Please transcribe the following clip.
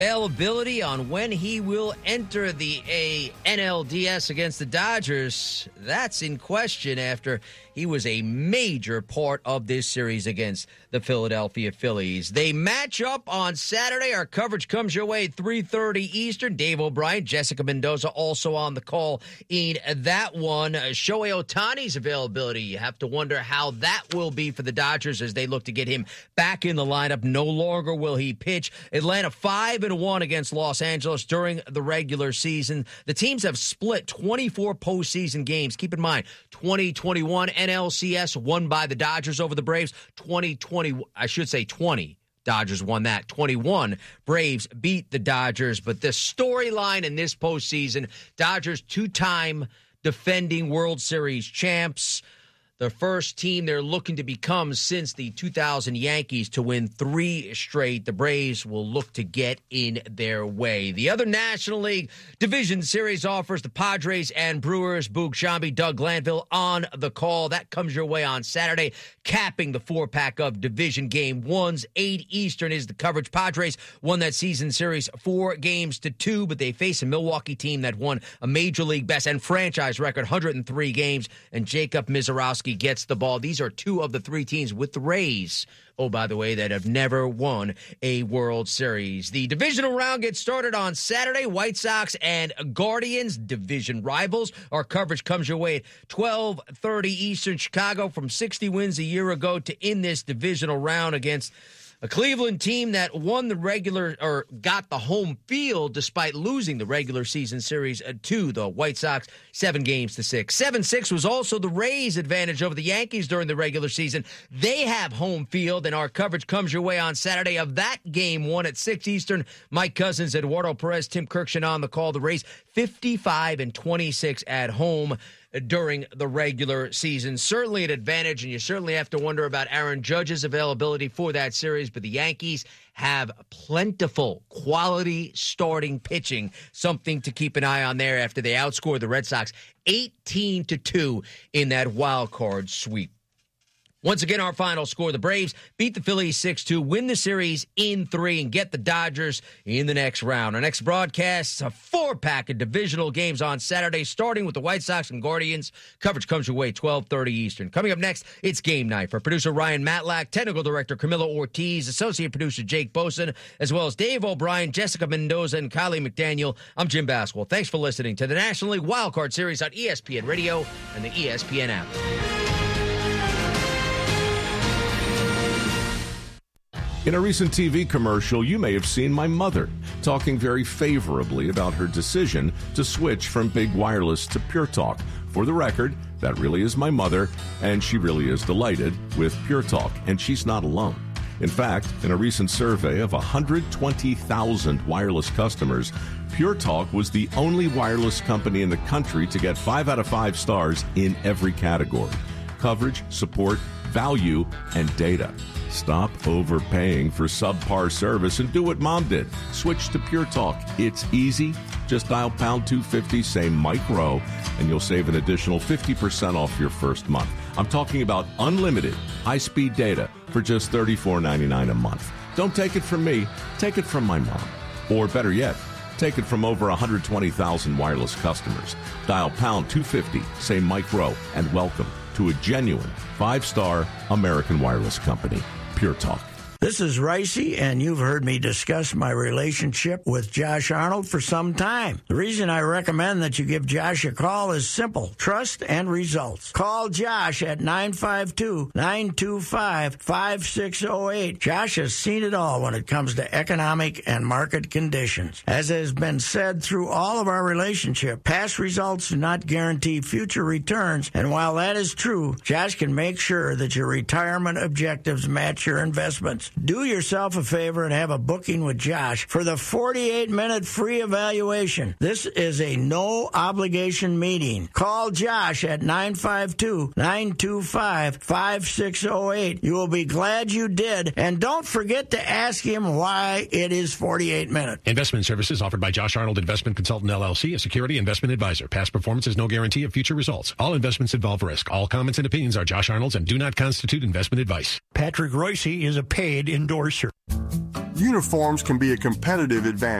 Availability on when he will enter the NLDS against the Dodgers, that's in question after he was a major part of this series against the Philadelphia Phillies. They match up on Saturday. Our coverage comes your way at 3:30 Eastern. Dave O'Brien, Jessica Mendoza also on the call in that one. Shohei Ohtani's availability. You have to wonder how that will be for the Dodgers as they look to get him back in the lineup. No longer will he pitch. Atlanta 5-1 against Los Angeles during the regular season. The teams have split 24 postseason games. Keep in mind, 2021 NLCS won by the Dodgers over the Braves. 20, Dodgers won that. 21, Braves beat the Dodgers. But the storyline in this postseason, Dodgers two-time defending World Series champs. The first team they're looking to become since the 2000 Yankees to win 3 straight. The Braves will look to get in their way. The other National League Division Series offers the Padres and Brewers. Boog Sciambi, Doug Glanville on the call. That comes your way on Saturday, capping the 4-pack of Division Game 1s. 8 Eastern is the coverage. Padres won that season series 4-2, but they face a Milwaukee team that won a Major League best and franchise record 103 games, and Jacob Misiorowski gets the ball. These are 2 of the 3 teams with the Rays, oh, by the way, that have never won a World Series. The divisional round gets started on Saturday. White Sox and Guardians, division rivals. Our coverage comes your way at 12:30 Eastern. Chicago from 60 wins a year ago to end this divisional round against a Cleveland team that won the got the home field despite losing the regular season series to the White Sox 7-6. 7-6 was also the Rays' advantage over the Yankees during the regular season. They have home field, and our coverage comes your way on Saturday of that game 1 at 6 Eastern. Mike Cousins, Eduardo Perez, Tim Kirkshin on the call. The Rays 55-26 at home during the regular season. Certainly an advantage, and you certainly have to wonder about Aaron Judge's availability for that series, but the Yankees have plentiful quality starting pitching, something to keep an eye on there after they outscored the Red Sox 18-2 in that wild card sweep. Once again, our final score, the Braves beat the Phillies 6-2, win the series in 3, and get the Dodgers in the next round. Our next broadcast, a 4-pack of divisional games on Saturday, starting with the White Sox and Guardians. Coverage comes your way 12:30 Eastern. Coming up next, it's Game Night. For producer Ryan Matlack, technical director Camilo Ortiz, associate producer Jake Boson, as well as Dave O'Brien, Jessica Mendoza, and Kylie McDaniel, I'm Jim Baswell. Thanks for listening to the National League Wildcard Series on ESPN Radio and the ESPN app. In a recent TV commercial, you may have seen my mother talking very favorably about her decision to switch from Big Wireless to Pure Talk. For the record, that really is my mother, and she really is delighted with Pure Talk, and she's not alone. In fact, in a recent survey of 120,000 wireless customers, Pure Talk was the only wireless company in the country to get 5 out of 5 stars in every category: coverage, support, value, and data. Stop overpaying for subpar service and do what Mom did. Switch to Pure Talk. It's easy. Just dial pound 250, say Mike Rowe, and you'll save an additional 50% off your first month. I'm talking about unlimited high-speed data for just $34.99 a month. Don't take it from me. Take it from my mom. Or better yet, take it from over 120,000 wireless customers. Dial pound 250, say Mike Rowe, and welcome to a genuine 5-star American wireless company. Pure Talk. This is Ricey, and you've heard me discuss my relationship with Josh Arnold for some time. The reason I recommend that you give Josh a call is simple: trust and results. Call Josh at 952-925-5608. Josh has seen it all when it comes to economic and market conditions. As has been said through all of our relationship, past results do not guarantee future returns, and while that is true, Josh can make sure that your retirement objectives match your investments. Do yourself a favor and have a booking with Josh for the 48-minute free evaluation. This is a no-obligation meeting. Call Josh at 952-925-5608. You will be glad you did, and don't forget to ask him why it is 48 minutes. Investment services offered by Josh Arnold Investment Consultant, LLC, a security investment advisor. Past performance is no guarantee of future results. All investments involve risk. All comments and opinions are Josh Arnold's and do not constitute investment advice. Patrick Royce is a paid endorser. uniforms can be a competitive advantage.